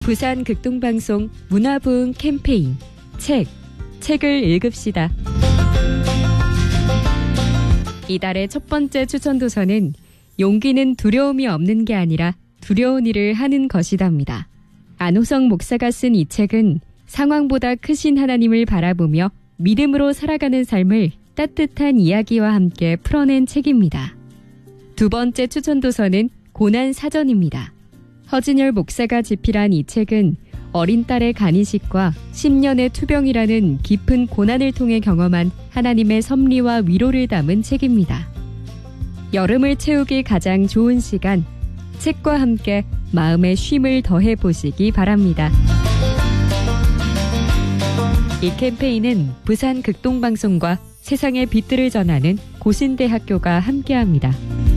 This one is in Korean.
부산 극동방송 문화부흥 캠페인 책을 읽읍시다. 이달의 첫 번째 추천 도서는 용기는 두려움이 없는 게 아니라 두려운 일을 하는 것이답니다. 안호성 목사가 쓴 이 책은 상황보다 크신 하나님을 바라보며 믿음으로 살아가는 삶을 따뜻한 이야기와 함께 풀어낸 책입니다. 두 번째 추천 도서는 고난 사전입니다. 허진열 목사가 집필한 이 책은 어린 딸의 간이식과 10년의 투병이라는 깊은 고난을 통해 경험한 하나님의 섭리와 위로를 담은 책입니다. 여름을 채우기 가장 좋은 시간, 책과 함께 마음의 쉼을 더해 보시기 바랍니다. 이 캠페인은 부산 극동방송과 세상의 빛들을 전하는 고신대학교가 함께합니다.